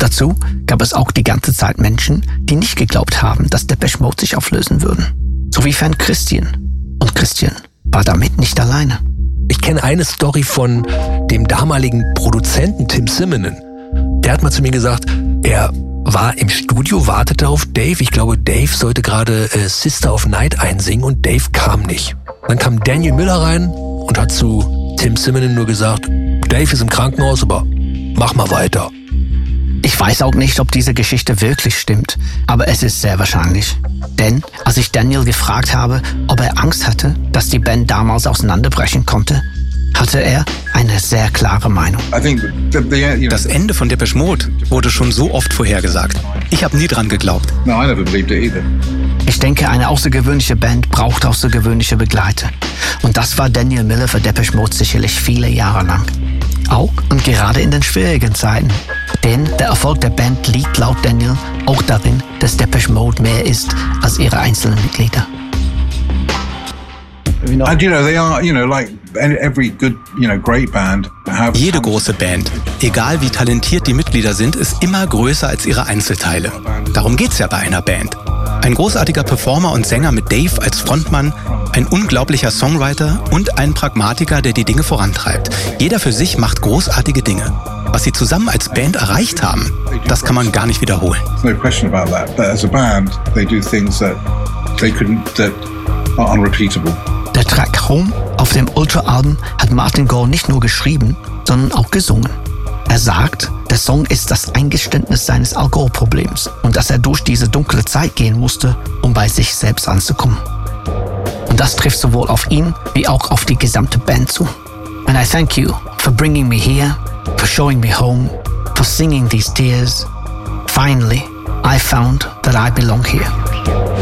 dazu gab es auch die ganze Zeit Menschen, die nicht geglaubt haben, dass Depeche Mode sich auflösen würden. So wie Fan Christian. Und Christian war damit nicht alleine. Ich kenne eine Story von dem damaligen Produzenten Tim Simonon. Der hat mal zu mir gesagt, er war im Studio, wartete auf Dave. Ich glaube, Dave sollte gerade Sister of Night einsingen und Dave kam nicht. Dann kam Daniel Miller rein und hat zu Tim Simonon nur gesagt, Dave ist im Krankenhaus, aber mach mal weiter. Ich weiß auch nicht, ob diese Geschichte wirklich stimmt, aber es ist sehr wahrscheinlich. Denn als ich Daniel gefragt habe, ob er Angst hatte, dass die Band damals auseinanderbrechen konnte, hatte er eine sehr klare Meinung. Das Ende von Depeche Mode wurde schon so oft vorhergesagt. Ich habe nie dran geglaubt. Ich denke, eine außergewöhnliche Band braucht außergewöhnliche Begleiter. Und das war Daniel Miller für Depeche Mode sicherlich viele Jahre lang. Auch und gerade in den schwierigen Zeiten. Denn der Erfolg der Band liegt laut Daniel auch darin, dass Depeche Mode mehr ist als ihre einzelnen Mitglieder. Jede große Band, egal wie talentiert die Mitglieder sind, ist immer größer als ihre Einzelteile. Darum geht's ja bei einer Band. Ein großartiger Performer und Sänger mit Dave als Frontmann, ein unglaublicher Songwriter und ein Pragmatiker, der die Dinge vorantreibt. Jeder für sich macht großartige Dinge. Was sie zusammen als Band erreicht haben, das kann man gar nicht wiederholen. No question about that. But as a band, they do things that are unrepeatable. Der Track Home auf dem Ultra-Album hat Martin Gore nicht nur geschrieben, sondern auch gesungen. Er sagt, der Song ist das Eingeständnis seines Alkoholproblems und dass er durch diese dunkle Zeit gehen musste, um bei sich selbst anzukommen. Und das trifft sowohl auf ihn wie auch auf die gesamte Band zu. And I thank you for bringing me here, for showing me home, for singing these tears. Finally, I found that I belong here.